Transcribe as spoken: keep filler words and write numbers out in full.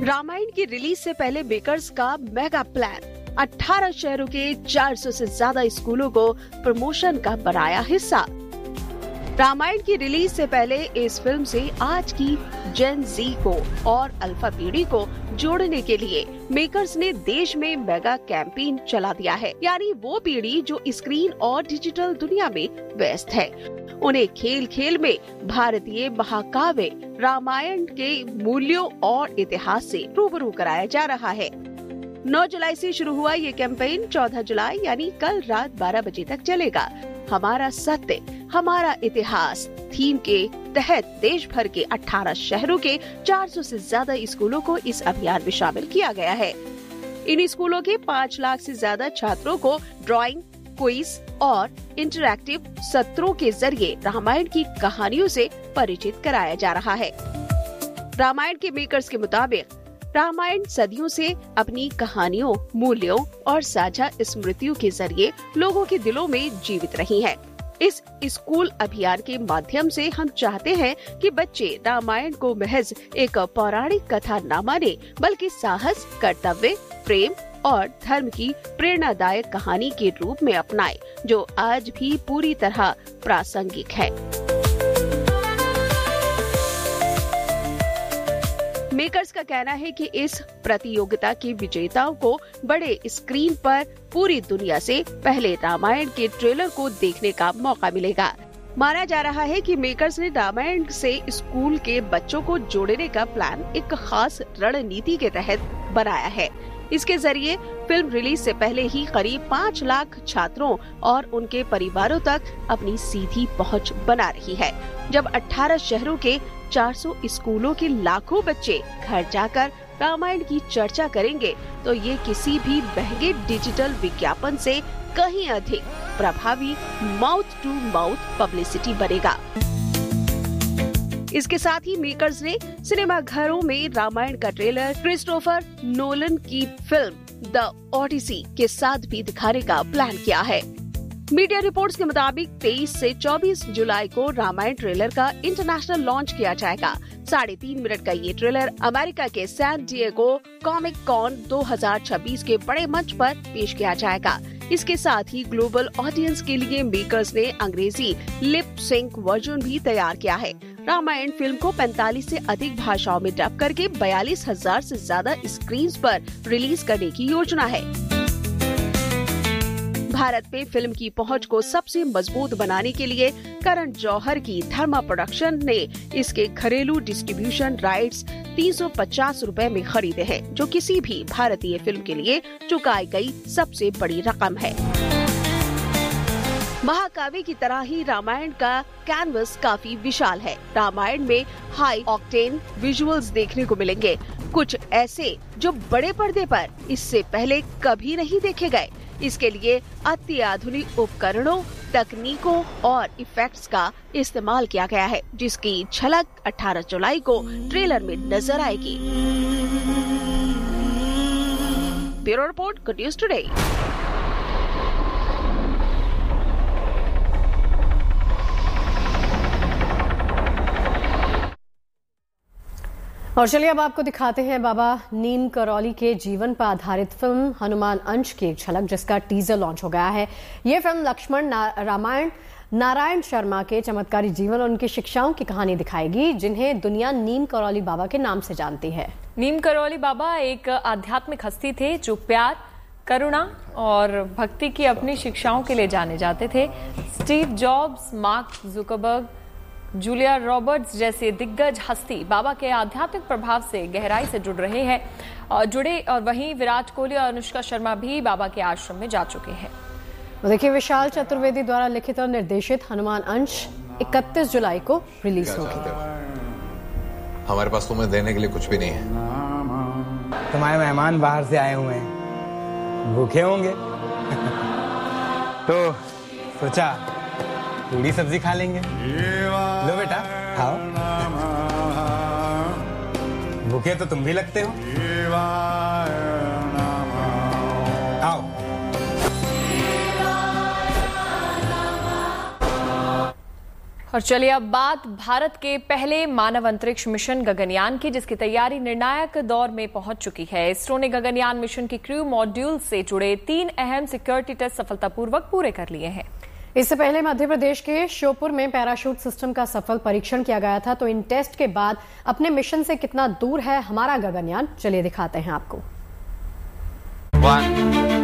रामायण की रिलीज से पहले मेकर्स का मेगा प्लान अठारह शहरों के चार सौ से ज्यादा स्कूलों को प्रमोशन का बनाया हिस्सा। रामायण की रिलीज से पहले इस फिल्म से आज की जेन जी को और अल्फा पीढ़ी को जोड़ने के लिए मेकर्स ने देश में मेगा कैंपेन चला दिया है। यानी वो पीढ़ी जो स्क्रीन और डिजिटल दुनिया में व्यस्त है, उन्हें खेल खेल में भारतीय महाकाव्य रामायण के मूल्यों और इतिहास से रूबरू कराया जा रहा है। नौ जुलाई से शुरू हुआ ये कैंपेन चौदह जुलाई यानी कल रात बारह बजे तक चलेगा। हमारा सत्य हमारा इतिहास थीम के तहत देश भर के अठारह शहरों के चार सौ से ज्यादा स्कूलों को इस अभियान में शामिल किया गया है। इन स्कूलों के पाँच लाख से ज्यादा छात्रों को ड्राइंग, क्विज और इंटरैक्टिव सत्रों के जरिए रामायण की कहानियों से परिचित कराया जा रहा है। रामायण के मेकर्स के मुताबिक रामायण सदियों से अपनी कहानियों, मूल्यों और साझा स्मृतियों के जरिए लोगों के दिलों में जीवित रही है। इस स्कूल अभियान के माध्यम से हम चाहते हैं कि बच्चे रामायण को महज एक पौराणिक कथा न माने, बल्कि साहस, कर्तव्य, प्रेम और धर्म की प्रेरणादायक कहानी के रूप में अपनाएं, जो आज भी पूरी तरह प्रासंगिक है। मेकर्स का कहना है कि इस प्रतियोगिता के विजेताओं को बड़े स्क्रीन पर पूरी दुनिया से पहले रामायण के ट्रेलर को देखने का मौका मिलेगा। माना जा रहा है कि मेकर्स ने रामायण से स्कूल के बच्चों को जोड़ने का प्लान एक खास रणनीति के तहत बनाया है। इसके जरिए फिल्म रिलीज से पहले ही करीब पाँच लाख छात्रों और उनके परिवारों तक अपनी सीधी पहुंच बना रही है। जब अठारह शहरों के चार सौ स्कूलों के लाखों बच्चे घर जाकर रामायण की चर्चा करेंगे, तो ये किसी भी महंगे डिजिटल विज्ञापन से कहीं अधिक प्रभावी माउथ टू माउथ पब्लिसिटी बनेगा। इसके साथ ही मेकर्स ने सिनेमा घरों में रामायण का ट्रेलर क्रिस्टोफर नोलन की फिल्म द ओडिसी के साथ भी दिखाने का प्लान किया है। मीडिया रिपोर्ट्स के मुताबिक तेईस से चौबीस जुलाई को रामायण ट्रेलर का इंटरनेशनल लॉन्च किया जाएगा। साढ़े तीन मिनट का ये ट्रेलर अमेरिका के सैन डिएगो कॉमिक कॉन दो हज़ार छब्बीस के बड़े मंच पर पेश किया जाएगा। इसके साथ ही ग्लोबल ऑडियंस के लिए मेकर्स ने अंग्रेजी लिप सिंक वर्जन भी तैयार किया है। रामायण फिल्म को पैंतालीस से अधिक भाषाओं में डब करके बयालीस हजार से ज्यादा स्क्रीन पर रिलीज करने की योजना है। भारत में फिल्म की पहुंच को सबसे मजबूत बनाने के लिए करण जौहर की धर्मा प्रोडक्शन ने इसके घरेलू डिस्ट्रीब्यूशन राइट्स तीन सौ पचास रुपए में खरीदे हैं, जो किसी भी भारतीय फिल्म के लिए चुकाई गई सबसे बड़ी रकम है। महाकाव्य की तरह ही रामायण का कैनवस काफी विशाल है। रामायण में हाई ऑक्टेन विजुअल्स देखने को मिलेंगे, कुछ ऐसे जो बड़े पर्दे पर इससे पहले कभी नहीं देखे गए। इसके लिए अत्याधुनिक उपकरणों, तकनीकों और इफेक्ट्स का इस्तेमाल किया गया है, जिसकी झलक अठारह जुलाई को ट्रेलर में नजर आएगी। Bureau report, good news today. और चलिए अब आपको दिखाते हैं बाबा नीम करौली के जीवन पर आधारित फिल्म हनुमान अंश की एक झलक, जिसका टीजर लॉन्च हो गया है। ये फिल्म लक्ष्मण ना, रामायण नारायण शर्मा के चमत्कारी जीवन और उनकी शिक्षाओं की कहानी दिखाएगी, जिन्हें दुनिया नीम करौली बाबा के नाम से जानती है। नीम करौली बाबा एक आध्यात्मिक हस्ती थे जो प्यार, करुणा और भक्ति की अपनी शिक्षाओं के लिए जाने जाते थे। Steve jobs, mark Zuckerberg, Julia Roberts जैसे दिग्गज हस्ती बाबा के आध्यात्मिक प्रभाव से गहराई से जुड़ रहे हैं और जुड़े और वहीं विराट कोहली और अनुष्का शर्मा भी बाबा के आश्रम में जा चुके हैं। देखिए, विशाल चतुर्वेदी द्वारा लिखित और निर्देशित हनुमान अंश इकतीस जुलाई को रिलीज होगी। हमारे पास तुम्हें देने के लिए कुछ भी नहीं है। तुम्हारे मेहमान बाहर से आए हुए हैं, भूखे होंगे तो सोचा पूरी सब्जी खा लेंगे। लो बेटा खाओ, भूखे तो तुम भी लगते हो। आओ। और चलिए अब बात भारत के पहले मानव अंतरिक्ष मिशन गगनयान की, जिसकी तैयारी निर्णायक दौर में पहुंच चुकी है। इसरो ने गगनयान मिशन की क्रू मॉड्यूल से जुड़े तीन अहम सिक्योरिटी टेस्ट सफलतापूर्वक पूरे कर लिए हैं। इससे पहले मध्य प्रदेश के श्योपुर में पैराशूट सिस्टम का सफल परीक्षण किया गया था। तो इन टेस्ट के बाद अपने मिशन से कितना दूर है हमारा गगनयान, चलिए दिखाते हैं आपको। One.